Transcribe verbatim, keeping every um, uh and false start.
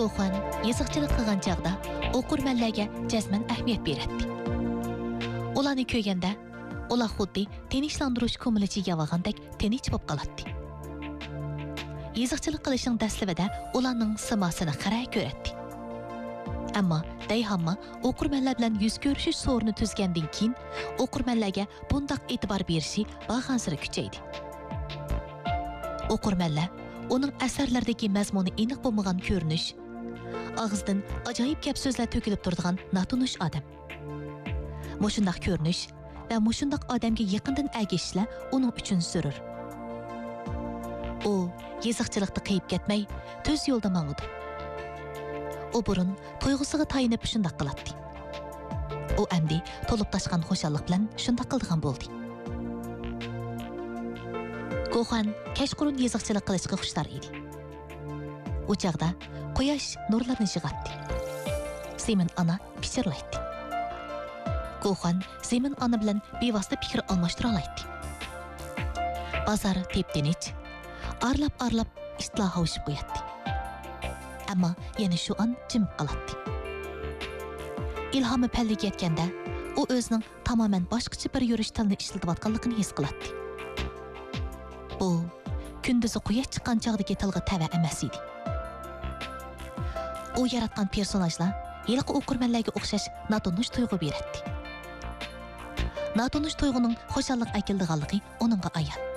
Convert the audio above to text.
Goxan yazıqçılıq qilgan chaqda o'qirmanlarga jazman ahamiyat beradi. Ularni ko'rganda, ular xuddi tinchlantirish ko'milichi yavag'andek tinch bo'lib qoladi. Yazıqçılıq qilishning dastlabida ularning simasini qaray ko'radi. Ammo dayhamma o'qirmanlar bilan yuz ko'rishish so'rini tuzgandan keyin o'qirmanlarga bundaq e'tibor berishi bag'ansiri kuchaydi. O'qirmanlar uning asarlaridagi mazmuni aniq bo'lmagan ko'rinish, og'izdan ajoyib gap so'zlar to'kilib turadigan natunish odam. Mushundaq ko'rinish va mushundaq odamga yaqindan agishishlar uning uchun zarur. U yeziqchilikda qiyib ketmay, tuz yo'lda mang'idi. U burun tuyg'usiga tayinib shundaq qiladi. U endi to'lib toshgan xushallik bilan shundaq qildigan bo'ldi. Goxan kashqurun yeziqchilik qilishga xushtar edi. U chaqda quyosh nurlarini yig'atdi. Zemin ana pichirlaydi. Goxan Zemin ana bilan bevosita fikr almashtira oladi. Bozor tep-tinch, arlab-arlab istilo hoshib qo'yadi. Ammo yana shu an jim qoladi. Ilhomi palliga yetganda, u o'zining tamoman boshqacha bir yurish tilini ishlatayotganligini his qiladi. Bu kunduzi quyosh chiqqan chog'dagi tilga tava emas edi. U yaratgan personajlar yilqi o'qirmanlarga o'xshash natunish tuyg'u beradi. Natunish tuyg'uning xushallik akildiganligi uningga ayon.